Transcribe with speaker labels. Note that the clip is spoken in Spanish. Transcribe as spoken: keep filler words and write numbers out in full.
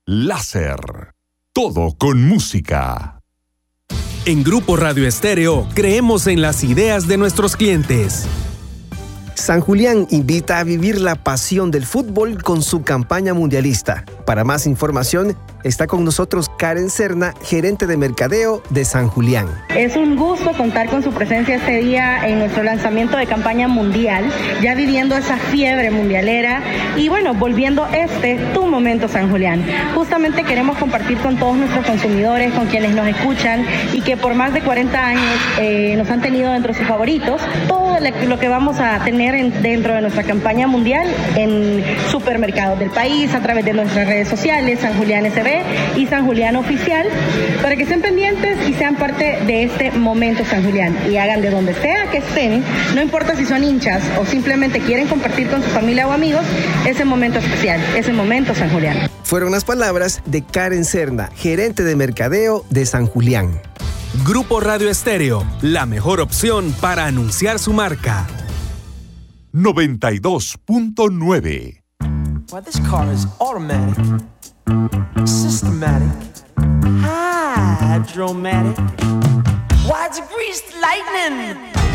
Speaker 1: Láser. Todo con música.
Speaker 2: En Grupo Radio Estéreo creemos en las ideas de nuestros clientes.
Speaker 3: San Julián invita a vivir la pasión del fútbol con su campaña mundialista. Para más información, está con nosotros Karen Serna, gerente de mercadeo de San Julián.
Speaker 4: Es un gusto contar con su presencia este día en nuestro lanzamiento de campaña mundial, ya viviendo esa fiebre mundialera y bueno, volviendo este tu momento San Julián. Justamente queremos compartir con todos nuestros consumidores, con quienes nos escuchan y que por más de cuarenta años eh, nos han tenido dentro de sus favoritos, todo lo que vamos a tener en, dentro de nuestra campaña mundial en supermercados del país, a través de nuestras redes sociales, San Julián S B y San Julián Oficial, para que estén pendientes y sean parte de este momento San Julián y hagan de donde sea que estén, no importa si son hinchas o simplemente quieren compartir con su familia o amigos, ese momento especial, ese momento San Julián.
Speaker 3: Fueron las palabras de Karen Serna, gerente de mercadeo de San Julián.
Speaker 2: Grupo Radio Estéreo, la mejor opción para anunciar su marca.
Speaker 1: noventa y dos punto nueve.
Speaker 5: Well, this car is automatic, systematic, hydromatic. Why, it's greased lightning.